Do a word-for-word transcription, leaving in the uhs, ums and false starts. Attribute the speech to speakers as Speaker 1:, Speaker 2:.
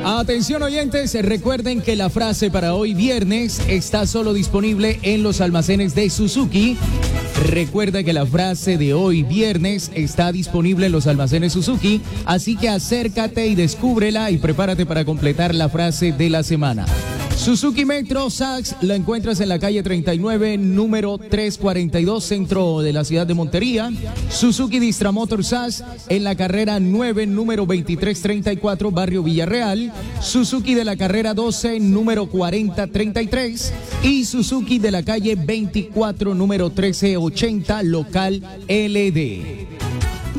Speaker 1: Atención oyentes, recuerden que la frase para hoy viernes está solo disponible en los almacenes de Suzuki. Recuerda que la frase de hoy viernes está disponible en los almacenes Suzuki, así que acércate y descúbrela y prepárate para completar la frase de la semana. Suzuki Metro Sax la encuentras en la calle treinta y nueve, número trescientos cuarenta y dos, centro de la ciudad de Montería. Suzuki Distramotor Sax en la carrera nueve, número veintitrés treinta y cuatro, barrio Villarreal. Suzuki de la carrera doce, número cuarenta treinta y tres. Y Suzuki de la calle veinticuatro, número trece ochenta, local L D.